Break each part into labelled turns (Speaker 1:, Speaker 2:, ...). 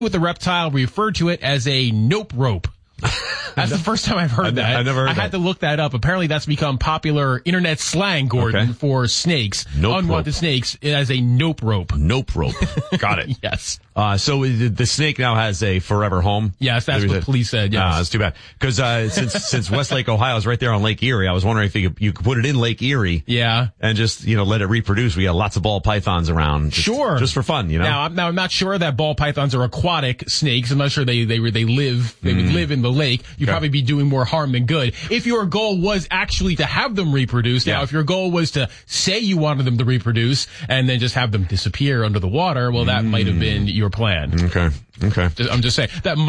Speaker 1: with the reptile referred to it as a nope rope. That's the first time I've heard that.
Speaker 2: I never heard that.
Speaker 1: I had to look that up. Apparently that's become popular internet slang, Gordon, for snakes. Unwanted snakes as a nope rope.
Speaker 2: Nope rope. Got it.
Speaker 1: Yes.
Speaker 2: So the snake now has a forever home?
Speaker 1: Yes, that's what police said, yes.
Speaker 2: That's too bad. Because since Westlake, Ohio is right there on Lake Erie, I was wondering if you could put it in Lake Erie.
Speaker 1: Yeah.
Speaker 2: And just, let it reproduce. We got lots of ball pythons around. Just for fun, Now,
Speaker 1: I'm not sure that ball pythons are aquatic snakes. I'm not sure they would live in the lake. You'd probably be doing more harm than good. If your goal was actually to have them reproduce, now if your goal was to say you wanted them to reproduce and then just have them disappear under the water, well, that might have been your plan.
Speaker 2: Okay.
Speaker 1: I'm just saying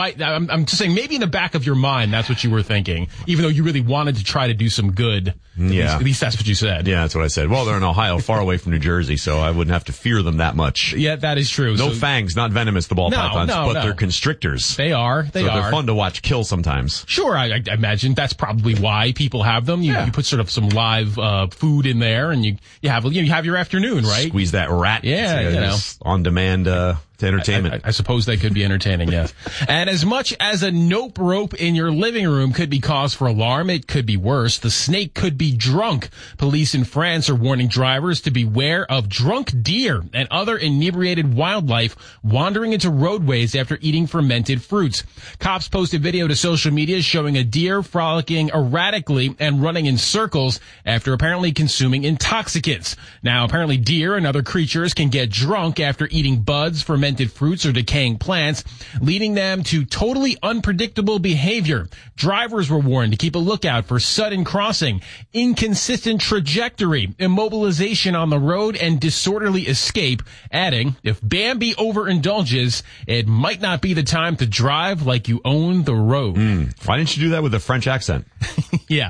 Speaker 1: I'm just saying maybe in the back of your mind that's what you were thinking, even though you really wanted to try to do some good.
Speaker 2: Yeah.
Speaker 1: At least that's what you said.
Speaker 2: Yeah, that's what I said. Well, they're in Ohio, far away from New Jersey, so I wouldn't have to fear them that much.
Speaker 1: Yeah, that is true.
Speaker 2: No fangs, not venomous, the ball pythons, but they're constrictors.
Speaker 1: They are.
Speaker 2: They're fun to watch kill sometimes.
Speaker 1: Sure, I imagine that's probably why people have them. You put sort of some live food in there, and you have your afternoon, right?
Speaker 2: Squeeze that rat.
Speaker 1: Yeah,
Speaker 2: on demand. To entertainment.
Speaker 1: I suppose that could be entertaining, yes. And as much as a nope rope in your living room could be cause for alarm, it could be worse. The snake could be drunk. Police in France are warning drivers to beware of drunk deer and other inebriated wildlife wandering into roadways after eating fermented fruits. Cops posted video to social media showing a deer frolicking erratically and running in circles after apparently consuming intoxicants. Now, apparently deer and other creatures can get drunk after eating buds, fermented fruits, or decaying plants, leading them to totally unpredictable behavior. Drivers were warned to keep a lookout for sudden crossing, inconsistent trajectory, immobilization on the road, and disorderly escape, adding, if Bambi overindulges, it might not be the time to drive like you own the road.
Speaker 2: Why didn't you do that with a French accent?
Speaker 1: Yeah,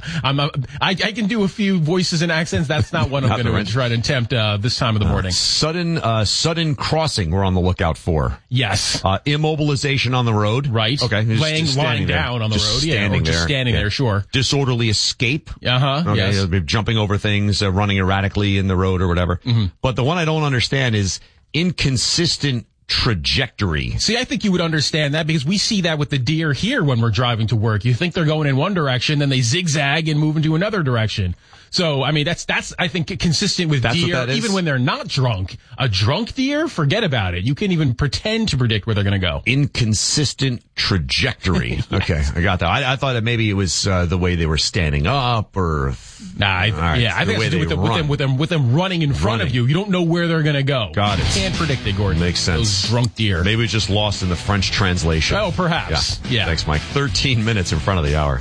Speaker 1: I can do a few voices and accents. That's not what I'm going to try to attempt this time of the morning.
Speaker 2: Sudden crossing we're on the lookout for.
Speaker 1: Yes.
Speaker 2: Immobilization on the road.
Speaker 1: Right.
Speaker 2: Okay.
Speaker 1: Lying down on the road. Just standing there, sure.
Speaker 2: Disorderly escape.
Speaker 1: Okay.
Speaker 2: Yes. Jumping over things, running erratically in the road or whatever. Mm-hmm. But the one I don't understand is inconsistent trajectory.
Speaker 1: See, I think you would understand that because we see that with the deer here when we're driving to work. You think they're going in one direction, then they zigzag and move into another direction. So, I mean, that's I think consistent with deer, even when they're not drunk. A drunk deer, forget about it. You can't even pretend to predict where they're going to go.
Speaker 2: Inconsistent trajectory. Yes. Okay, I got that. I thought that maybe it was the way they were standing up or...
Speaker 1: I think it's to do with them running in front of you. You don't know where they're going to go.
Speaker 2: Got it.
Speaker 1: You can't predict it, Gordon.
Speaker 2: Makes sense.
Speaker 1: Those drunk deer.
Speaker 2: Maybe it's just lost in the French translation.
Speaker 1: Oh, perhaps. Yeah.
Speaker 2: Thanks, Mike. 13 minutes in front of the hour.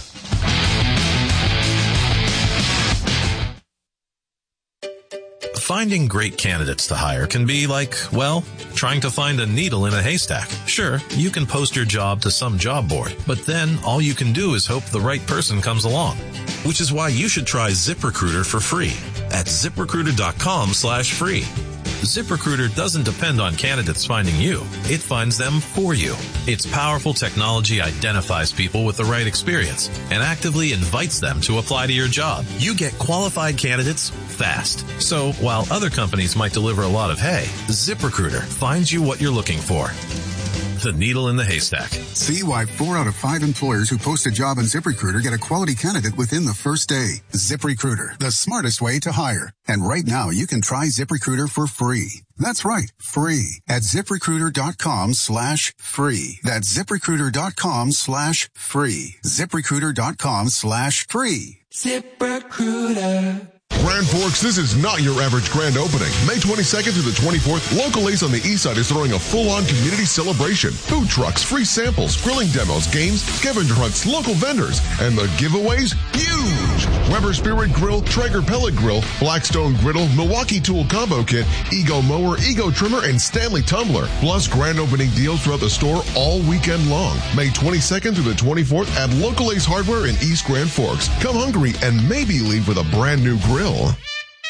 Speaker 3: Finding great candidates to hire can be like, well, trying to find a needle in a haystack. Sure, you can post your job to some job board, but then all you can do is hope the right person comes along. Which is why you should try ZipRecruiter for free at ZipRecruiter.com/free. ZipRecruiter doesn't depend on candidates finding you. It finds them for you. Its powerful technology identifies people with the right experience and actively invites them to apply to your job. You get qualified candidates fast. So while other companies might deliver a lot of hay, ZipRecruiter finds you what you're looking for. The needle in the haystack.
Speaker 4: See why 4 out of 5 employers who post a job on ZipRecruiter get a quality candidate within the first day. ZipRecruiter, the smartest way to hire. And right now, you can try ZipRecruiter for free. That's right, free at ZipRecruiter.com/free. That's ZipRecruiter.com/free. ZipRecruiter.com/free.
Speaker 5: ZipRecruiter.
Speaker 6: Grand Forks, this is not your average grand opening. May 22nd through the 24th, Local Ace on the East Side is throwing a full-on community celebration. Food trucks, free samples, grilling demos, games, scavenger hunts, local vendors, and the giveaways, huge! Weber Spirit Grill, Traeger Pellet Grill, Blackstone Griddle, Milwaukee Tool Combo Kit, Ego Mower, Ego Trimmer, and Stanley Tumbler. Plus grand opening deals throughout the store all weekend long. May 22nd through the 24th at Local Ace Hardware in East Grand Forks. Come hungry and maybe leave with a brand new grill.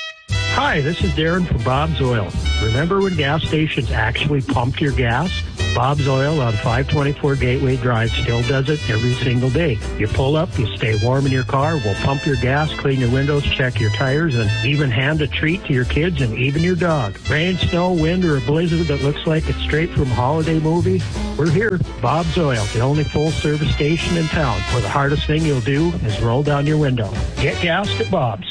Speaker 7: Hi, this is Darren from Bob's Oil. Remember when gas stations actually pumped your gas? Bob's Oil on 524 Gateway Drive still does it every single day. You pull up, you stay warm in your car, we'll pump your gas, clean your windows, check your tires, and even hand a treat to your kids and even your dog. Rain, snow, wind, or a blizzard that looks like it's straight from a holiday movie? We're here. Bob's Oil, the only full-service station in town where the hardest thing you'll do is roll down your window. Get gassed at Bob's.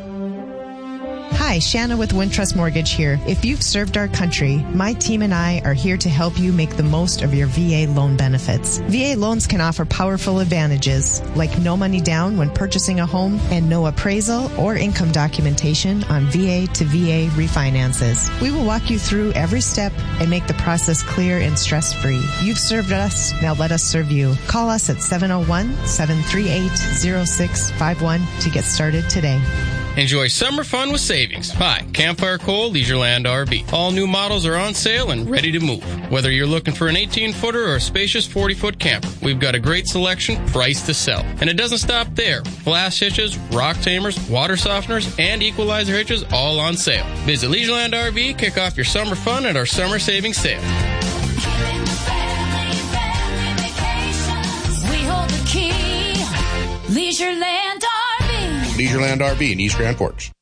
Speaker 8: Hi, Shanna with Wintrust Mortgage here. If you've served our country, my team and I are here to help you make the most of your VA loan benefits. VA loans can offer powerful advantages, like no money down when purchasing a home and no appraisal or income documentation on VA to VA refinances. We will walk you through every step and make the process clear and stress-free. You've served us, now let us serve you. Call us at 701-738-0651 to get started today.
Speaker 9: Enjoy summer fun with savings. Hi, Campfire Coal, Leisureland RV. All new models are on sale and ready to move. Whether you're looking for an 18-footer or a spacious 40-foot camper, we've got a great selection priced to sell. And it doesn't stop there. Flash hitches, rock tamers, water softeners, and equalizer hitches all on sale. Visit Leisureland RV, kick off your summer fun at our summer savings sale.
Speaker 10: We hold the key. Leisureland RV.
Speaker 11: Leisureland RV in East Grand Forks.